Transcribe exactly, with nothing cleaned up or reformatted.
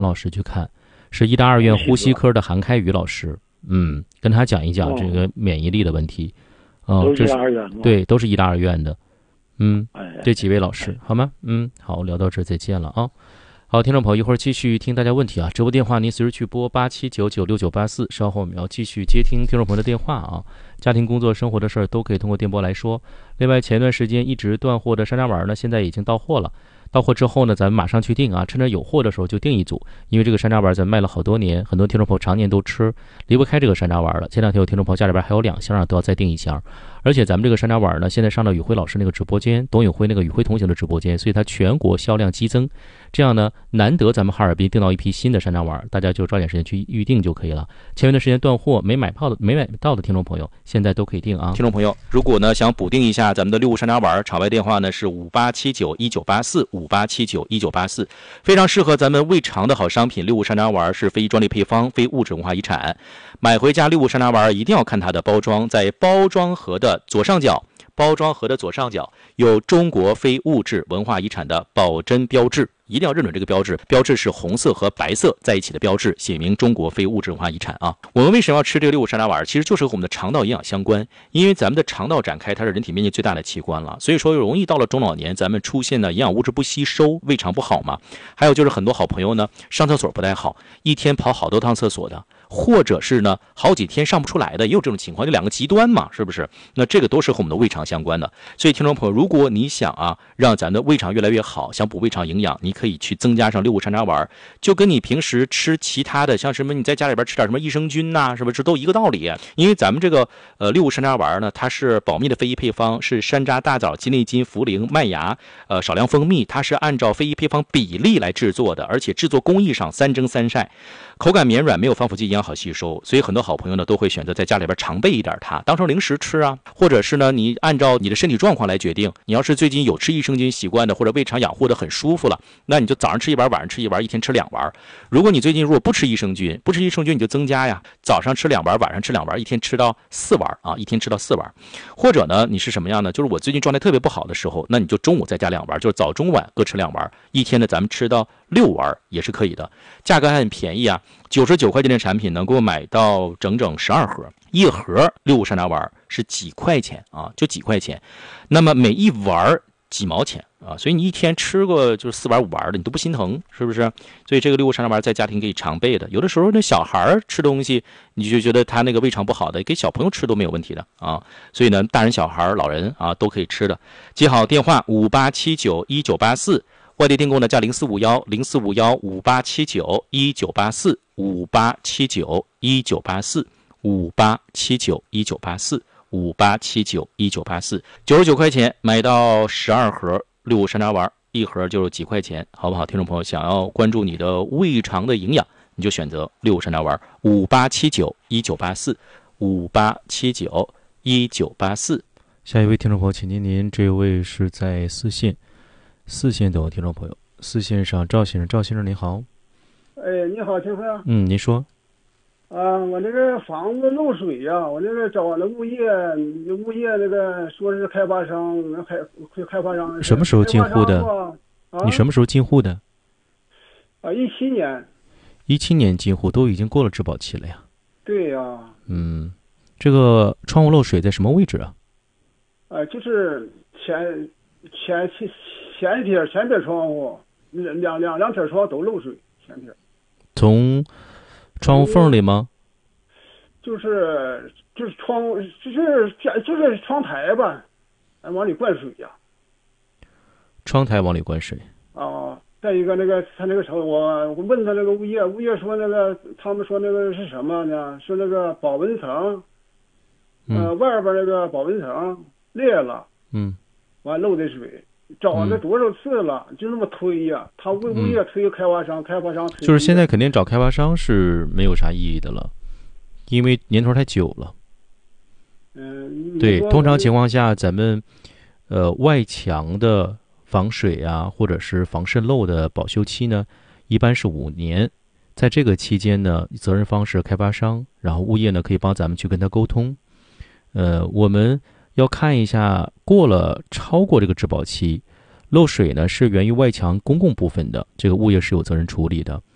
老师去看，是医大二院呼吸科的韩开宇老师。嗯，跟他讲一讲这个免疫力的问题。哦， 都是医大二院吗？ 对，都是医大二院的。嗯， 哎， 这几位老师好吗？嗯，好，聊到这儿再见了啊。好，听众朋友，一会儿继续听大家问题啊。直播电话您随时去拨八七九九六九八四，稍后我们要继续接听听众朋友的电话啊。家庭、工作、生活的事儿都可以通过电波来说。另外，前段时间一直断货的山楂丸呢，现在已经到货了。到货之后呢，咱们马上去订啊，趁着有货的时候就订一组，因为这个山楂丸咱卖了好多年，很多听众朋友常年都吃，离不开这个山楂丸了。前两天有听众朋友家里边还有两箱啊，都要再订一箱。而且咱们这个山楂丸呢，现在上到宇辉老师那个直播间，董宇辉那个宇辉同行的直播间，所以它全国销量激增。这样呢，难得咱们哈尔滨订到一批新的山楂丸，大家就抓紧时间去预定就可以了。前一段时间断货没买到的没买到的听众朋友，现在都可以订啊。听众朋友，如果呢想补订一下咱们的六物山楂丸，场外电话呢是五八七九一九八四五八七九一九八四，非常适合咱们胃肠的好商品。六物山楂丸是非专利配方，非物质文化遗产。买回家六物山楂丸一定要看它的包装，在包装盒的左上角，包装盒的左上角有中国非物质文化遗产的保真标志。一定要认准这个标志，标志是红色和白色在一起的标志，写明中国非物质文化遗产啊。我们为什么要吃这个六物山楂丸？其实就是和我们的肠道营养相关，因为咱们的肠道展开，它是人体面积最大的器官了，所以说容易到了中老年，咱们出现的营养物质不吸收，胃肠不好嘛。还有就是很多好朋友呢，上厕所不太好，一天跑好多趟厕所的，或者是呢好几天上不出来的，也有这种情况，就两个极端嘛，是不是？那这个都是和我们的胃肠相关的。所以听众朋友，如果你想啊让咱的胃肠越来越好，想补胃肠营养，你可以去增加上六物山楂丸，就跟你平时吃其他的，像什么你在家里边吃点什么益生菌呐、啊，是不是都一个道理？因为咱们这个呃六物山楂丸呢，它是保密的非遗配方，是山楂、大枣、鸡内金、茯苓、麦芽，呃少量蜂蜜，它是按照非遗配方比例来制作的，而且制作工艺上三蒸三晒，口感绵软，没有防腐剂，营养好吸收。所以很多好朋友呢都会选择在家里边常备一点它，当成零食吃啊，或者是呢你按照你的身体状况来决定。你要是最近有吃益生菌习惯的，或者胃肠养护的很舒服了，那你就早上吃一丸，晚上吃一丸，一天吃两丸。如果你最近如果不吃益生菌，不吃益生菌你就增加呀，早上吃两丸，晚上吃两丸，一天吃到四丸啊，一天吃到四丸。或者呢，你是什么样呢？就是我最近状态特别不好的时候，那你就中午再加两丸，就是早中晚各吃两丸，一天呢咱们吃到六丸也是可以的。价格还很便宜啊，九十九块钱的产品能够买到整整十二盒，一盒六物山楂丸是几块钱啊，就几块钱。那么每一丸几毛钱啊，所以你一天吃过就是四丸五丸的，你都不心疼，是不是？所以这个六物山楂丸在家庭可以常备的。有的时候那小孩吃东西，你就觉得他那个胃肠不好的，给小朋友吃都没有问题的啊。所以呢，大人、小孩、老人啊都可以吃的。记好电话五八七九一九八四，外地订购呢加零四五幺零四五幺五八七九一九八四五八七九一九八四五八七九一九八四。五八七九一九八四，九十九块钱买到十二盒六物山楂丸，一盒就是几块钱，好不好？听众朋友，想要关注你的胃肠的营养，你就选择六物山楂丸，五八七九一九八四，五八七九一九八四。下一位听众朋友，请您，您这位是在四线，四线等听众朋友，四线上赵先生，赵先生您好。 哎，你好，秦辉。 嗯，您说。 啊，我这个房子漏水呀、啊，我这个找了物业，物业那个说是开发商，开开发商。 什么时候进户的？ 啊、 你什么时候进户的？ 啊，一七年。 一七年进户，都已经过了质保期了呀。 对呀、啊。 嗯，这个窗户漏水在什么位置啊？ 啊，就是前前前前撇前撇窗户，两两两撇窗都漏水，前撇。 从窗户缝里吗？ 就是就是窗就是就是窗台吧，往里灌水呀、啊。 窗台往里灌水。 啊，再一个那个他那个时候我我问他那个物业，物业说那个他们说那个是什么呢？是那个保温层，呃，外边那个保温层裂了，嗯，完漏的水。找了多少次了、嗯、就那么推呀、啊、他物物业推开发商、嗯、开发商推， 就是现在肯定找开发商是没有啥意义的了，因为年头太久了。嗯，对，通常情况下咱们呃外墙的防水啊或者是防渗漏的保修期呢一般是五年，在这个期间呢责任方是开发商，然后物业呢可以帮咱们去跟他沟通。呃我们要看一下过了超过这个质保期，漏水呢是源于外墙公共部分的，这个物业是有责任处理的。